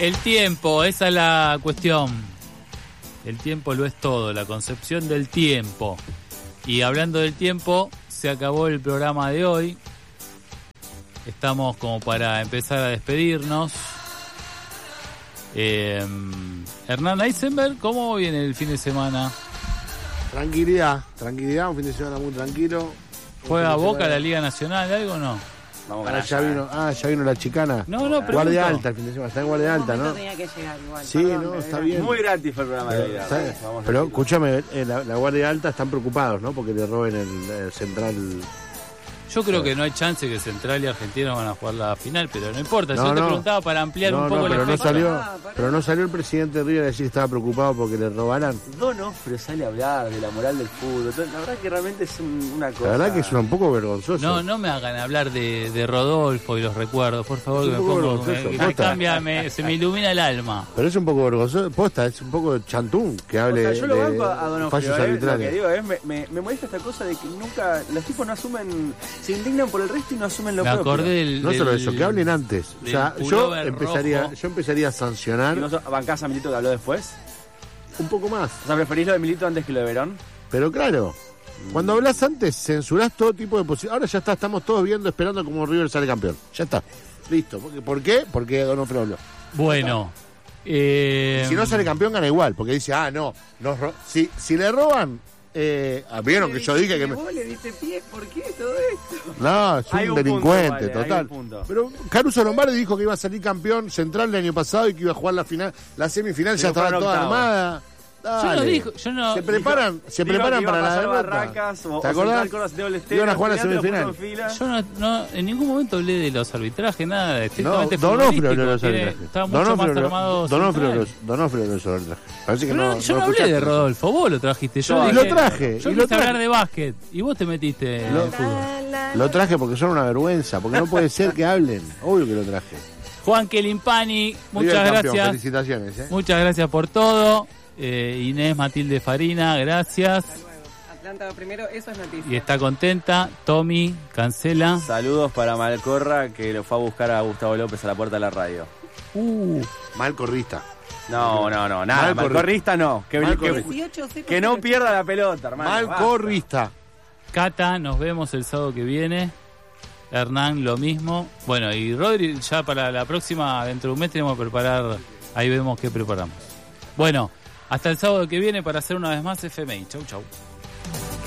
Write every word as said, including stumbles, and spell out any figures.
El tiempo, esa es la cuestión. El tiempo lo es todo, la concepción del tiempo. Y hablando del tiempo, se acabó el programa de hoy. Estamos como para empezar a despedirnos. Eh, Hernán Eisenberg, ¿cómo viene el fin de semana? Tranquilidad, tranquilidad, un fin de semana muy tranquilo. ¿Juega Boca la Liga Nacional, algo o no? Vamos a ya vino, ah, ya vino la chicana. No, no, pero Guardia alta el fin de semana, está en guardia alta, ¿no? Tenía que llegar igual. Sí, Perdón, no, está era bien. Muy gratis fue el programa de hoy. Está, pero escúchame, eh, la, la guardia alta están preocupados, ¿no? Porque le roben el, el central. Yo creo que no hay chance que Central y Argentinos van a jugar la final, pero no importa. No, Yo te no. preguntaba para ampliar No, un poco no, pero el no efecto. salió, pero no salió el presidente de River a decir que estaba preocupado porque le robaran. Donofrio sale a hablar de la moral del fútbol. La verdad que realmente es un- una cosa. La verdad que es un poco vergonzoso. No, no me hagan hablar de, de Rodolfo y los recuerdos, por favor, Es que un me poco pongo, vergonzoso, me, me posta. cambia, me- se me ilumina el alma. Pero es un poco vergonzoso, posta, es un poco chantún que O hable sea, yo lo de banco a Donofrio, fallos eh, lo que arbitrarios. digo es, me, me, me molesta esta cosa de que nunca, los tipos no asumen, se indignan por el resto y no asumen lo Me propio. acordé del... No solo del- eso, que hablen antes. O del sea, yo pullover empezaría, rojo. yo empezaría a ¿Y sancionar no so- bancás a Milito que habló después? un poco más. O sea, ¿preferís lo de Milito antes que lo de Verón? Pero claro, cuando hablas antes, censurás todo tipo de posibilidades. Ahora ya está, estamos todos viendo, esperando cómo River sale campeón. Ya está. Listo. ¿Por qué? ¿Por qué? Porque Donofrio habló. Bueno. Eh, Y si no sale campeón, gana igual. Porque dice, ah, no. Nos ro- si, si le roban. Eh, ah, Vieron que yo dije que. Me... Vos le diste pie, ¿por qué todo esto? No, es un Hay un punto, delincuente, vale, hay total. un punto. Pero Caruso Lombardi dijo que iba a salir campeón central el año pasado y que iba a jugar la final, la semifinal, ya Pero estaba fueron toda octavos. armada. yo no Dale. dijo, yo no... Se preparan, se Dijo preparan que iba para a la pasar derrota. Barracas, o, ¿Te o acordás? Central Córdoba, Santiago del Estero, Iban a jugar la Estudiantes, semifinal. los puso en fila. Yo no, no, en ningún momento hablé de los arbitrajes, nada, de estrictamente No, Donofrio futbolístico, habló de los tiene- arbitrajes. Estaba mucho más armado Donofrio Central. los- Donofrio habló de los arbitrajes. Parece que Pero no, no, yo no no hablé escuchaste. de Rodolfo, vos lo trajiste. Yo No, y dije- lo traje, Yo y lo quise hablar traje. de básquet y vos te metiste en Lo- el fútbol. Lo traje porque son una vergüenza, porque no puede ser que hablen. Obvio que lo traje. Juan Kelimpani, muchas River campeón, gracias. Felicitaciones, ¿eh? Muchas gracias por todo. Eh, Inés Matilde Farina, gracias. Hasta luego. Atlanta primero, eso es noticia. Y está contenta. Tommy, cancela. Saludos para Malcorra, que lo fue a buscar a Gustavo López a la puerta de la radio. Uh, Mal corrista. No, no, no, nada, Malcorri- Malcorrista no. Que, que- Malcorri- dieciocho secos, que no cero pierda la pelota, hermano. Mal basta. corrista. Cata, nos vemos el sábado que viene. Hernán, lo mismo. Bueno, y Rodri, ya para la próxima, dentro de un mes tenemos que preparar. Ahí vemos qué preparamos. Bueno, hasta el sábado que viene para hacer una vez más F M I. Chau, chau.